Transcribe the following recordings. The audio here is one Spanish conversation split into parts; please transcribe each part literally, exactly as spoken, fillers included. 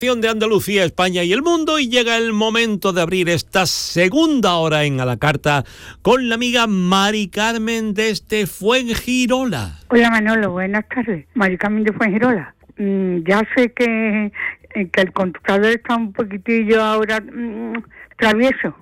de Andalucía, España y el mundo, y llega el momento de abrir esta segunda hora en A la Carta con la amiga Mari Carmen desde Fuengirola. Hola Manolo, buenas tardes. Mari Carmen de Fuengirola. Mm, ya sé que, que el computador está un poquitillo ahora mm, travieso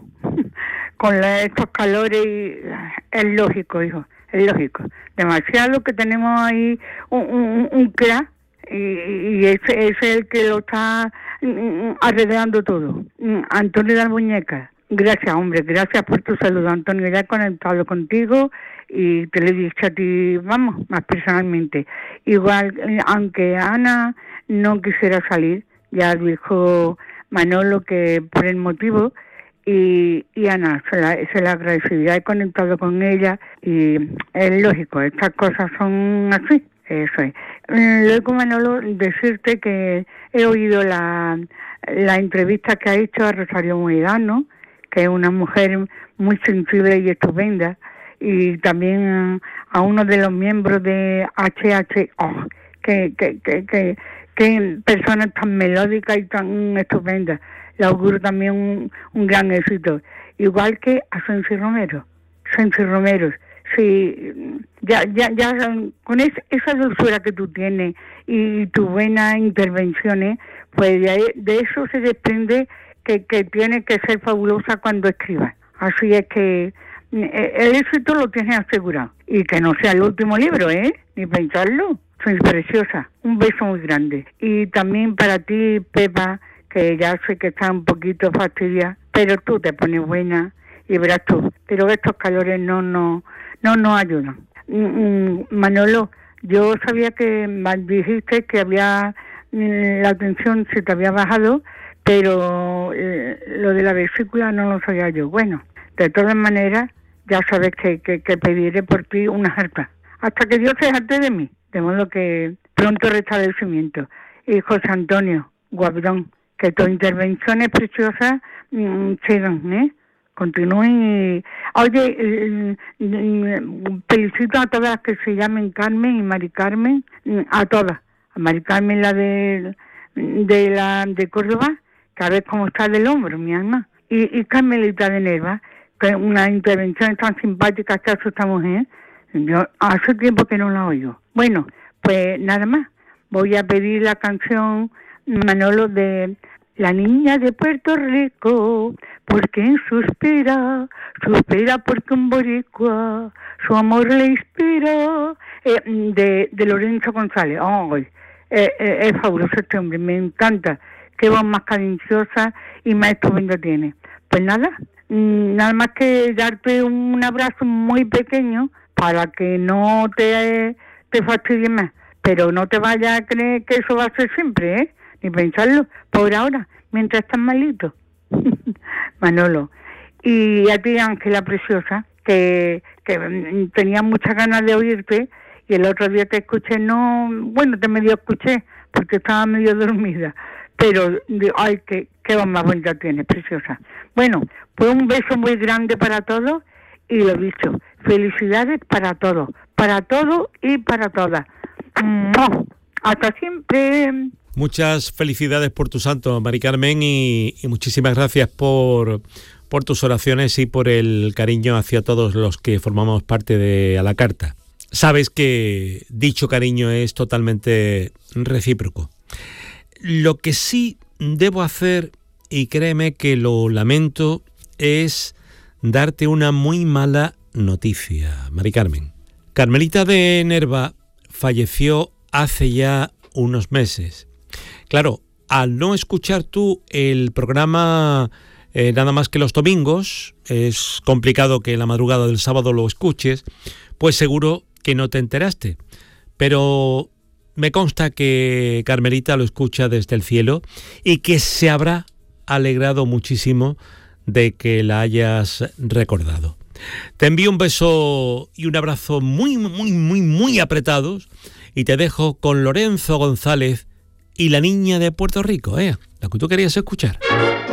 con la, estos calores. Y, es lógico, hijo, es lógico. Demasiado que tenemos ahí un, un, un crack. Y, y ese, ese es el que lo está mm, arreglando todo. Mm, Antonio de la Muñeca. Gracias, hombre, gracias por tu saludo, Antonio. Ya he conectado contigo y te lo he dicho a ti, vamos, más personalmente. Igual, aunque Ana no quisiera salir, ya dijo Manolo que por el motivo, y, y Ana se la, se la agradecido. Ya he conectado con ella y es lógico, estas cosas son así. Eso es. Luego, Manolo, decirte que he oído la, la entrevista que ha hecho a Rosario Moedano, que es una mujer muy sensible y estupenda, y también a uno de los miembros de H H O, que, que, que, que, que personas tan melódicas y tan estupendas. Le auguro también un, un gran éxito. Igual que a Sensi Romero. Sensi Romero. Sí, ya, ya, ya con es, esa dulzura que tú tienes y tus buenas intervenciones, pues de, de eso se desprende que, que tiene que ser fabulosa cuando escribas. Así es que el éxito lo tienes asegurado. Y que no sea el último libro, ¿eh? Ni pensarlo. Soy preciosa. Un beso muy grande. Y también para ti, Pepa, que ya sé que está un poquito fastidiada, pero tú te pones buena y verás tú. Pero estos calores no, no... No nos ayudan. Manolo, yo sabía que dijiste que había la tensión se te había bajado, pero eh, lo de la vesícula no lo sabía yo. Bueno, de todas maneras, ya sabes que, que, que pediré por ti una harta, hasta que Dios se jarte de mí, de modo que pronto restablecimiento. Y José Antonio, guapetón, que tus intervenciones preciosas mmm, sigan, ¿eh? Continúen y... Oye, eh, eh, felicito a todas las que se llamen Carmen y Mari Carmen, a todas. A Mari Carmen, la de, de la de Córdoba, que a ver cómo está del hombro, mi alma. Y, y Carmelita de Nerva, que una intervención tan simpática que hace esta mujer. Yo hace tiempo que no la oigo. Bueno, pues nada más. Voy a pedir la canción, Manolo, de... La niña de Puerto Rico, ¿por qué suspira? Suspira porque un boricua su amor le inspira. Eh, de, de Lorenzo González. Oh, eh, eh, es fabuloso este hombre, me encanta. Qué voz más cariñosa y más estupendo tiene. Pues nada, nada más que darte un abrazo muy pequeño para que no te, te fastidie más. Pero no te vayas a creer que eso va a ser siempre, ¿eh? Ni pensarlo, por ahora, mientras estás malito. Manolo. Y a ti, Ángela Preciosa, que, que tenía muchas ganas de oírte, y el otro día te escuché, no, bueno, te medio escuché, porque estaba medio dormida, pero, ay, qué, qué voz más bonita tienes, preciosa. Bueno, pues un beso muy grande para todos, y lo dicho, felicidades para todos, para todos y para todas. Hasta siempre. Muchas felicidades por tu santo, Mari Carmen, y, y muchísimas gracias por, por tus oraciones y por el cariño hacia todos los que formamos parte de A la Carta. Sabes que dicho cariño es totalmente recíproco. Lo que sí debo hacer, y créeme que lo lamento, es darte una muy mala noticia, Mari Carmen. Carmelita de Nerva falleció hace ya unos meses. Claro, al no escuchar tú el programa eh, nada más que los domingos, es complicado que la madrugada del sábado lo escuches, pues seguro que no te enteraste. Pero me consta que Carmelita lo escucha desde el cielo y que se habrá alegrado muchísimo de que la hayas recordado. Te envío un beso y un abrazo muy, muy, muy, muy apretados y te dejo con Lorenzo González y la niña de Puerto Rico, ¿eh? La que tú querías escuchar.